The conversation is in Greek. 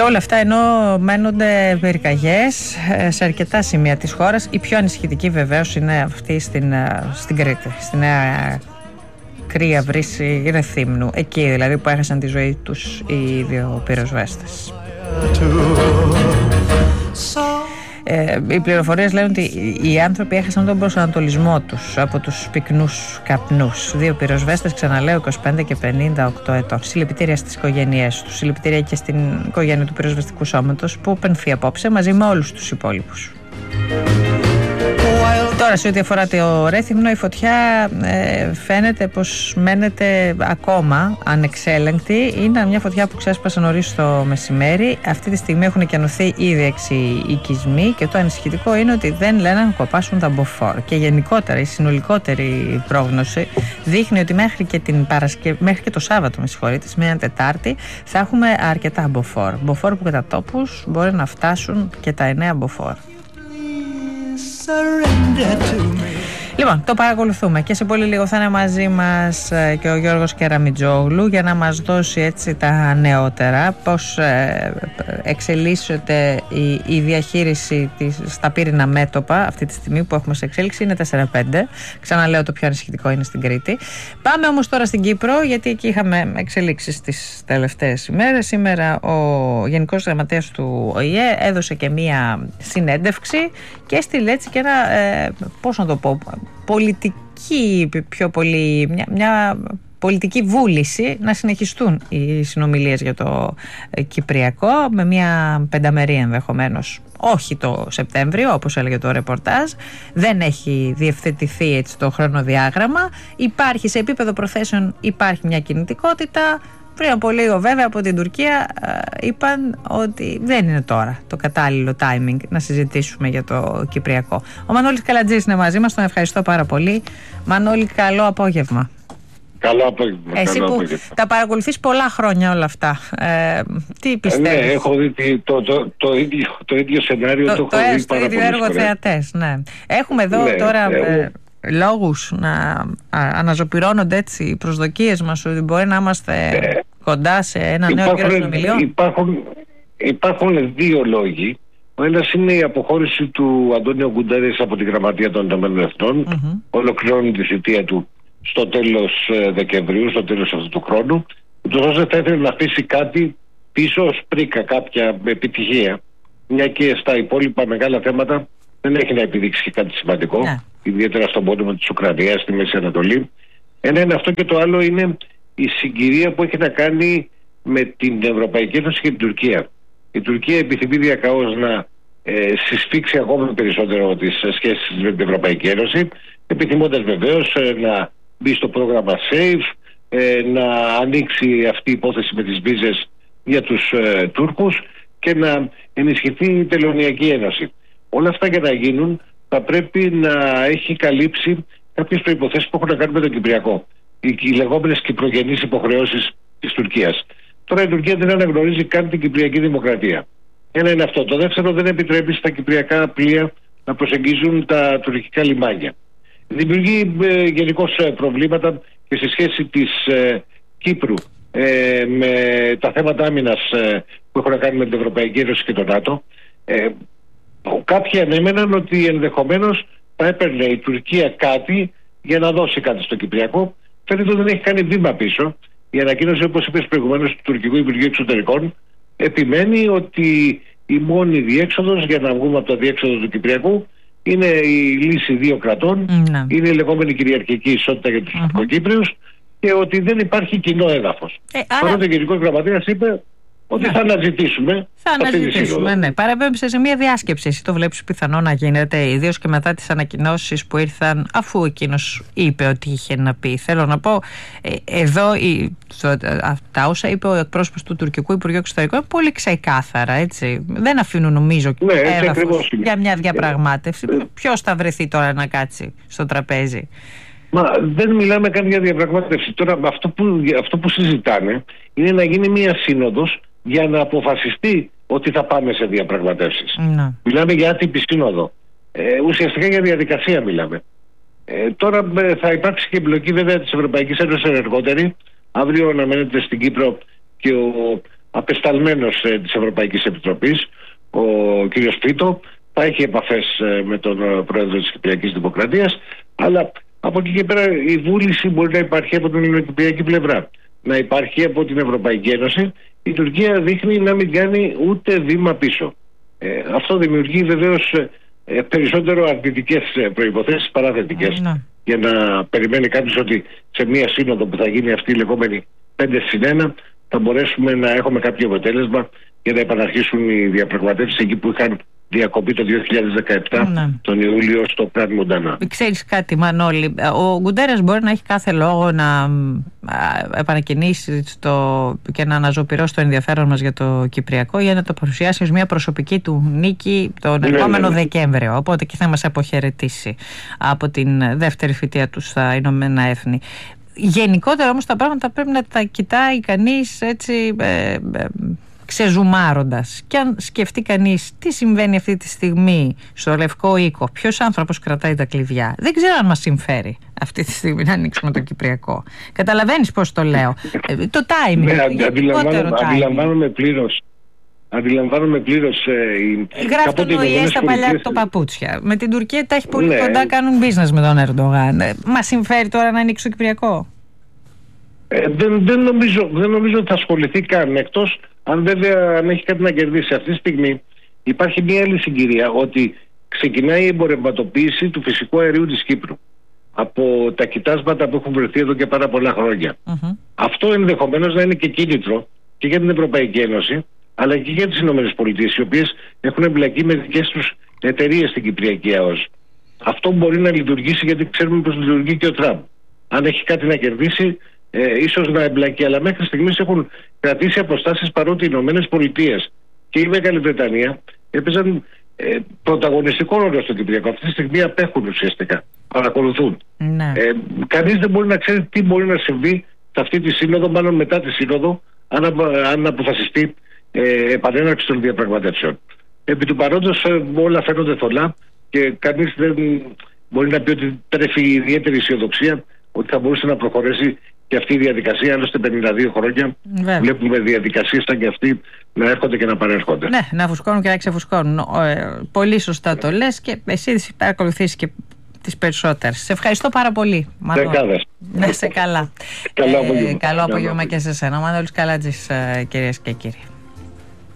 Και όλα αυτά ενώ μένονται πυρκαγιές σε αρκετά σημεία της χώρας. Η πιο ανησυχητική βεβαίως είναι αυτή στην Κρήτη, στη Νέα Κρία, Βρύση, Ρεθύμνου. Εκεί δηλαδή που έχασαν τη ζωή τους οι δύο πυροσβέστες. Οι πληροφορίες λένε ότι οι άνθρωποι έχασαν τον προσανατολισμό τους από τους πυκνούς καπνούς. Δύο πυροσβέστες, ξαναλέω, 25 και 58 ετών. Συλληπιτήρια στις οικογένειές τους, συλληπιτήρια και στην οικογένεια του πυροσβεστικού σώματος που πενθεί απόψε μαζί με όλους τους υπόλοιπους. Τώρα, σε ό,τι αφορά το Ρέθυμνο, η φωτιά φαίνεται πως μένεται ακόμα ανεξέλεγκτη. Είναι μια φωτιά που ξέσπασε νωρίς το μεσημέρι. Αυτή τη στιγμή έχουν εκενωθεί ήδη 6 οικισμοί και το ανησυχητικό είναι ότι δεν λένε να κοπάσουν τα μποφόρ. Και γενικότερα η συνολικότερη πρόγνωση δείχνει ότι μέχρι και το Σάββατο, με συγχωρείτε, μια Τετάρτη, θα έχουμε αρκετά μποφόρ. Μποφόρ που κατά τόπους μπορεί να φτάσουν και τα 9 μποφόρ. Λοιπόν, το παρακολουθούμε και σε πολύ λίγο θα είναι μαζί μας και ο Γιώργος Κεραμιτζόγλου για να μας δώσει έτσι τα νεότερα, πώς εξελίσσεται η διαχείριση στα πύρινα μέτωπα αυτή τη στιγμή που έχουμε σε εξέλιξη. Είναι 4-5, ξαναλέω, το πιο ανησυχητικό είναι στην Κρήτη. Πάμε όμως τώρα στην Κύπρο, γιατί εκεί είχαμε εξελίξεις τις τελευταίες ημέρες. Σήμερα ο Γενικός Γραμματέας του ΟΗΕ έδωσε και μία συνέντευξη και έστειλε έτσι και ένα, πώς να το πω, μια πολιτική βούληση να συνεχιστούν οι συνομιλίες για το Κυπριακό με μια πενταμερή ενδεχομένως, όχι το Σεπτέμβριο όπως έλεγε το ρεπορτάζ. Δεν έχει διευθετηθεί έτσι το χρονοδιάγραμμα. Υπάρχει σε επίπεδο προθέσεων, υπάρχει μια κινητικότητα. Πριν από λίγο βέβαια από την Τουρκία είπαν ότι δεν είναι τώρα το κατάλληλο timing να συζητήσουμε για το Κυπριακό. Ο Μανώλης Καλατζής είναι μαζί μας, τον ευχαριστώ πάρα πολύ. Μανώλη, καλό απόγευμα. Καλό απόγευμα. Εσύ καλό που απόγευμα. Τα παρακολουθείς πολλά χρόνια όλα αυτά, τι πιστεύεις? Ναι, έχω δει το ίδιο σενάριο, το έχω δει πάρα ίδιο έργο θεατές, ναι. Έχουμε εδώ τώρα λόγους να αναζωπυρώνονται έτσι οι προσδοκίες μας ότι μπορεί να είμαστε κοντά σε ένα νέο γύρο συνομιλιών. Υπάρχουν δύο λόγοι. Ο ένας είναι η αποχώρηση του Αντώνιο Γκουντέρες από τη Γραμματεία των Ηνωμένων Εθνών. Ολοκληρώνει τη θητεία του στο τέλος Δεκεμβρίου, στο τέλος αυτού του χρόνου. Ούτως ώστε θα ήθελε να αφήσει κάτι πίσω ως πρίκα, κάποια επιτυχία. Μια και στα υπόλοιπα μεγάλα θέματα δεν έχει να επιδείξει και κάτι σημαντικό. Ιδιαίτερα στον πόλεμο της Ουκρανίας, στη Μέση Ανατολή. Ένα είναι αυτό και το άλλο είναι η συγκυρία που έχει να κάνει με την Ευρωπαϊκή Ένωση και την Τουρκία. Η Τουρκία επιθυμεί διακαώς να συσφίξει ακόμα περισσότερο τις σχέσεις με την Ευρωπαϊκή Ένωση, επιθυμώντας βεβαίως να μπει στο πρόγραμμα SAFE, να ανοίξει αυτή η υπόθεση με τις βίζες για τους Τούρκους και να ενισχυθεί η Τελωνειακή Ένωση. Όλα αυτά για να γίνουν θα πρέπει να έχει καλύψει κάποιες προϋποθέσεις που έχουν να κάνουν με το Κυπριακό. Οι λεγόμενες κυπρογενείς υποχρεώσεις της Τουρκίας. Τώρα η Τουρκία δεν αναγνωρίζει καν την Κυπριακή Δημοκρατία. Ένα είναι αυτό. Το δεύτερο, δεν επιτρέπει στα κυπριακά πλοία να προσεγγίζουν τα τουρκικά λιμάνια. Δημιουργεί γενικώς προβλήματα και στη σχέση της Κύπρου με τα θέματα άμυνας που έχουν να κάνουν με την Ευρωπαϊκή Ένωση και το ΝΑΤΟ. Κάποιοι ανέμεναν ότι ενδεχομένως θα έπαιρνε η Τουρκία κάτι για να δώσει κάτι στο Κυπριακό. Φαίνεται ότι δεν έχει κάνει βήμα πίσω. Η ανακοίνωση, όπως είπες προηγουμένως, του Τουρκικού Υπουργείου Εξωτερικών επιμένει ότι η μόνη διέξοδος για να βγούμε από το διέξοδο του Κυπριακού είναι η λύση δύο κρατών, είναι η λεγόμενη κυριαρχική ισότητα για τους Τουρκοκύπριους και ότι δεν υπάρχει κοινό έδαφος. Παρότι ο Γενικός Γραμματέας είπε ότι θα αναζητήσουμε. Θα αναζητήσουμε, ναι. Παραπέμψε σε μια διάσκεψη. Εσύ το βλέπεις πιθανό να γίνεται, ιδίως και μετά τις ανακοινώσεις που ήρθαν αφού εκείνος είπε ότι είχε να πει. Θέλω να πω, εδώ τα όσα είπε ο εκπρόσωπος του Τουρκικού Υπουργείου Εξωτερικών είναι πολύ ξεκάθαρα, έτσι. Δεν αφήνουν, νομίζω, έδαφος για μια διαπραγμάτευση. Ποιος θα βρεθεί τώρα να κάτσει στο τραπέζι? Μα δεν μιλάμε καν για διαπραγμάτευση. Τώρα αυτό που συζητάνε είναι να γίνει μια σύνοδος για να αποφασιστεί ότι θα πάμε σε διαπραγματεύσεις. Μιλάμε για άτυπη σύνοδο. Ουσιαστικά για διαδικασία μιλάμε. Τώρα θα υπάρξει και εμπλοκή βέβαια της Ευρωπαϊκής Ένωσης ενεργότερη. Αύριο αναμένεται στην Κύπρο και ο απεσταλμένος της Ευρωπαϊκής Επιτροπής, ο κ. Φίτο, θα έχει επαφές με τον πρόεδρο της Κυπριακής Δημοκρατίας, αλλά από εκεί και πέρα η βούληση μπορεί να υπάρχει από την ελληνοκυπριακή πλευρά, να υπάρχει από την Ευρωπαϊκή Ένωση. Η Τουρκία δείχνει να μην κάνει ούτε βήμα πίσω. Αυτό δημιουργεί βεβαίως περισσότερο αρνητικές προϋποθέσεις παρά θετικές, για να περιμένει κάποιος ότι σε μία σύνοδο που θα γίνει αυτή η λεγόμενη 5+1 θα μπορέσουμε να έχουμε κάποιο αποτέλεσμα για να επαναρχίσουν οι διαπραγματεύσεις εκεί που είχαν διακοπή το 2017 τον Ιούλιο στο Κράν Μοντανά. Ξέρεις κάτι, Μανώλη, ο Γκουντέρες μπορεί να έχει κάθε λόγο να επανακινήσει και να αναζωπυρώσει το ενδιαφέρον μας για το Κυπριακό, για να το παρουσιάσει ως μια προσωπική του νίκη τον επόμενο Δεκέμβριο, οπότε και θα μας αποχαιρετήσει από την δεύτερη θητεία του στα Ηνωμένα Έθνη. Γενικότερα όμως τα πράγματα πρέπει να τα κοιτάει κανείς έτσι ξεζουμάροντας. Και αν σκεφτεί κανείς τι συμβαίνει αυτή τη στιγμή στο Λευκό Οίκο, ποιος άνθρωπος κρατάει τα κλειδιά, δεν ξέρω αν μας συμφέρει αυτή τη στιγμή να ανοίξουμε το Κυπριακό. Καταλαβαίνεις πώς το λέω? Το timing. Αντιλαμβάνομαι πλήρως. Γράφει τον ΟΗΕ στα παλιά του παπούτσια. Με την Τουρκία τα έχει πολύ κοντά, κάνουν business με τον Ερντογάν. Μας συμφέρει τώρα να ανοίξει το Κυπριακό? Δεν νομίζω ότι θα ασχοληθεί καν, εκτός αν βέβαια αν έχει κάτι να κερδίσει. Αυτή τη στιγμή υπάρχει μια άλλη συγκυρία, ότι ξεκινάει η εμπορευματοποίηση του φυσικού αερίου της Κύπρου από τα κοιτάσματα που έχουν βρεθεί εδώ και πάρα πολλά χρόνια. Αυτό ενδεχομένως να είναι και κίνητρο και για την Ευρωπαϊκή Ένωση, αλλά και για τις ΗΠΑ, οι οποίες έχουν εμπλακεί με δικές τους εταιρείες στην Κυπριακή ΑΟΣ. Αυτό μπορεί να λειτουργήσει, γιατί ξέρουμε πως λειτουργεί και ο Τραμπ. Αν έχει κάτι να κερδίσει, ίσως να εμπλακεί, αλλά μέχρι στιγμής έχουν κρατήσει αποστάσεις, παρότι οι ΗΠΑ και η Μεγάλη Βρετανία έπαιζαν πρωταγωνιστικό ρόλο στο Κυπριακό. Αυτή τη στιγμή απέχουν ουσιαστικά, παρακολουθούν. Κανείς δεν μπορεί να ξέρει τι μπορεί να συμβεί σε αυτή τη σύνοδο, μάλλον μετά τη σύνοδο, αν αποφασιστεί επανέναρξη των διαπραγματεύσεων. Επί του παρόντος όλα φαίνονται θολά και κανείς δεν μπορεί να πει ότι τρέφει ιδιαίτερη αισιοδοξία ότι θα μπορούσε να προχωρήσει και αυτή η διαδικασία. Άλλωστε 52 χρόνια βλέπουμε διαδικασίες σαν και αυτή να έρχονται και να παρέρχονται. Ναι, να φουσκώνουν και να ξεφουσκώνουν. Πολύ σωστά το λες και εσύ παρακολουθήσεις και τις περισσότερες. Σε ευχαριστώ πάρα πολύ, Μανώλη. Να είσαι καλά. Καλό απόγευμα και σε εσένα. Μανώλης Καλάτζης, κυρίες και κύριοι.